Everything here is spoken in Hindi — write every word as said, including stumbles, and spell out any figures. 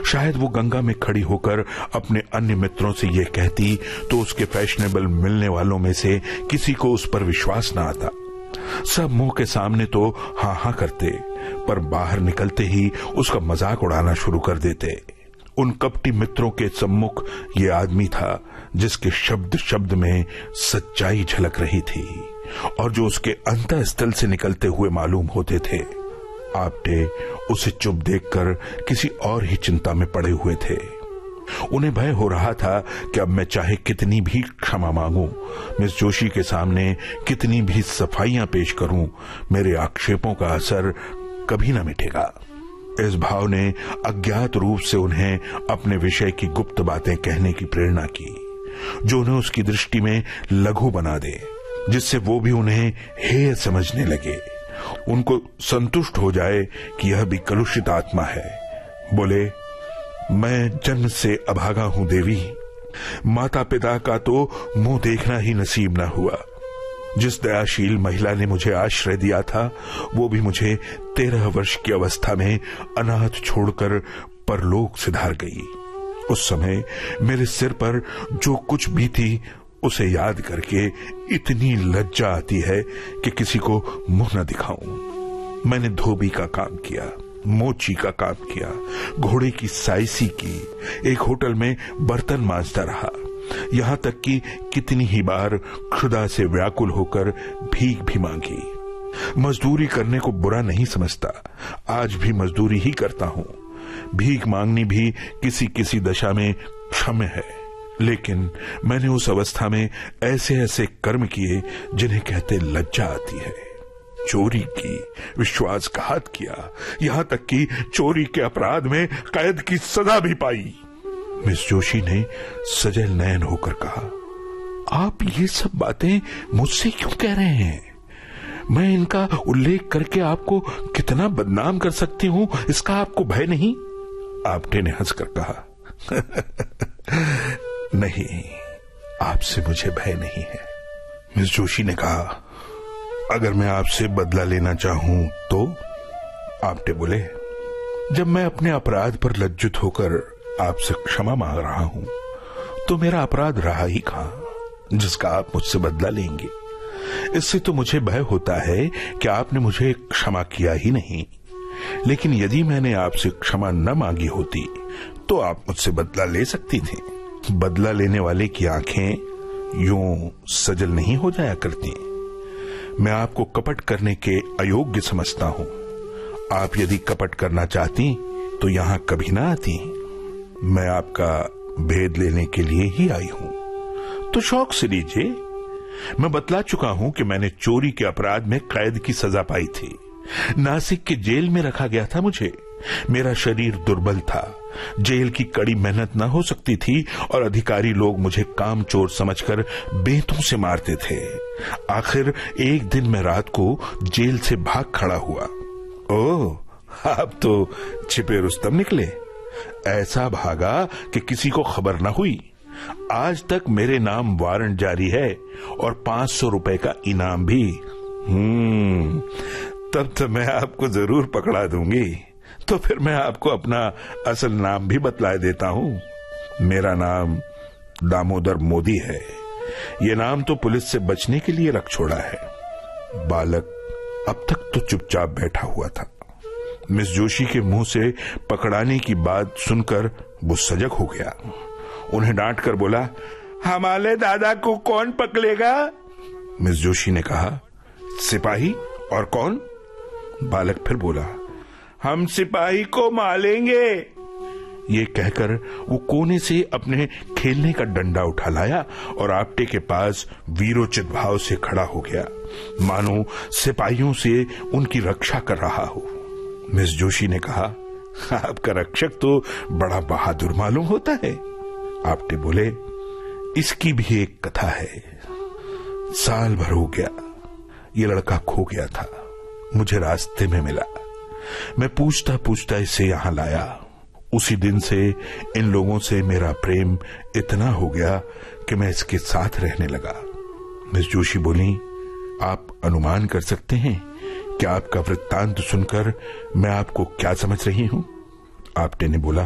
शायद वो गंगा में खड़ी होकर अपने अन्य मित्रों से ये कहती तो उसके फैशनेबल मिलने वालों में से किसी को उस पर विश्वास न आता। सब मुंह के सामने तो हाँ हाँ करते, पर बाहर निकलते ही उसका मजाक उड़ाना शुरू कर देते। उन कपटी मित्रों के सम्मुख ये आदमी था जिसके शब्द शब्द में सच्चाई झलक रही थी और जो उसके अंतःस्थल से निकलते हुए मालूम होते थे। आपटे उसे चुप देखकर किसी और ही चिंता में पड़े हुए थे। उन्हें भय हो रहा था कि अब मैं चाहे कितनी भी क्षमा मांगूं, मिस जोशी के सामने कितनी भी सफाइयां पेश करूं, मेरे आक्षेपों का असर कभी न मिटेगा। इस भाव ने अज्ञात रूप से उन्हें अपने विषय की गुप्त बातें कहने की प्रेरणा की, जो उन्हें उसकी दृष्टि में लघु बना दे, जिससे वो भी उन्हें हेय समझने लगे, उनको संतुष्ट हो जाए कि यह भी कलुषित आत्मा है। बोले, मैं जन्म से अभागा हूं देवी, माता पिता का तो मुंह देखना ही नसीब न हुआ। जिस दयाशील महिला ने मुझे आश्रय दिया था वो भी मुझे तेरह वर्ष की अवस्था में अनाथ छोड़कर परलोक सिधार गई। उस समय मेरे सिर पर जो कुछ भी थी उसे याद करके इतनी लज्जा आती है कि किसी को मुंह न दिखाऊं। मैंने धोबी का काम किया, मोची का काम किया, घोड़े की साइसी की, एक होटल में बर्तन मांजता रहा, यहां तक कि कितनी ही बार क्षुधा से व्याकुल होकर भीख भी मांगी। मजदूरी करने को बुरा नहीं समझता, आज भी मजदूरी ही करता हूं। भीख मांगनी भी किसी किसी दशा में क्षम्य है, लेकिन मैंने उस अवस्था में ऐसे ऐसे कर्म किए जिन्हें कहते लज्जा आती है। चोरी की, विश्वासघात किया, यहां तक कि चोरी के अपराध में कैद की सजा भी पाई। मिस जोशी ने सजल नयन होकर कहा, आप ये सब बातें मुझसे क्यों कह रहे हैं? मैं इनका उल्लेख करके आपको कितना बदनाम कर सकती हूं, इसका आपको भय नहीं? आपटे ने हंसकर कहा, नहीं, आपसे मुझे भय नहीं है। मिस जोशी ने कहा, अगर मैं आपसे बदला लेना चाहूं तो? आपटे बोले, जब मैं अपने अपराध पर लज्जित होकर आपसे क्षमा मांग रहा हूं तो मेरा अपराध रहा ही कहां जिसका आप मुझसे बदला लेंगे। इससे तो मुझे भय होता है कि आपने मुझे क्षमा किया ही नहीं, लेकिन यदि मैंने आपसे क्षमा न मांगी होती तो आप मुझसे बदला ले सकती थी। बदला लेने वाले की आंखें यूं सजल नहीं हो जाया करती। मैं आपको कपट करने के अयोग्य समझता हूं। आप यदि कपट करना चाहती तो यहां कभी ना आती। मैं आपका भेद लेने के लिए ही आई हूं, तो शौक से लीजिए। मैं बतला चुका हूं कि मैंने चोरी के अपराध में कैद की सजा पाई थी। नासिक के जेल में रखा गया था मुझे। मेरा शरीर दुर्बल था, जेल की कड़ी मेहनत न हो सकती थी और अधिकारी लोग मुझे कामचोर समझकर बेंतों से मारते थे। आखिर एक दिन मैं रात को जेल से भाग खड़ा हुआ। ओह, आप तो छिपे रुस्तम निकले। ऐसा भागा कि किसी को खबर न हुई। आज तक मेरे नाम वारंट जारी है और पांच सौ रुपए का इनाम भी। हम्म तब तो मैं आपको जरूर पकड़ा दूंगी। तो फिर मैं आपको अपना असल नाम भी बतला देता हूं। मेरा नाम दामोदर मोदी है। ये नाम तो पुलिस से बचने के लिए रख छोड़ा है। बालक अब तक तो चुपचाप बैठा हुआ था। मिस जोशी के मुंह से पकड़ाने की बात सुनकर वो सजग हो गया। उन्हें डांट कर बोला, हमारे दादा को कौन पकड़ेगा? मिस जोशी ने कहा, सिपाही। और कौन? बालक फिर बोला, हम सिपाही को मारेंगे। ये कहकर वो कोने से अपने खेलने का डंडा उठा लाया और आपटे के पास वीरोचित भाव से खड़ा हो गया, मानो सिपाहियों से उनकी रक्षा कर रहा हो। मिस जोशी ने कहा, आपका रक्षक तो बड़ा बहादुर मालूम होता है। आपटे बोले, इसकी भी एक कथा है। साल भर हो गया, ये लड़का खो गया था। मुझे रास्ते में मिला। मैं पूछता पूछता इसे यहां लाया। उसी दिन से इन लोगों से मेरा प्रेम इतना हो गया कि मैं इसके साथ रहने लगा। मिस जोशी बोली, आप अनुमान कर सकते हैं कि आपका वृत्तांत सुनकर मैं आपको क्या समझ रही हूं? आपटे ने बोला,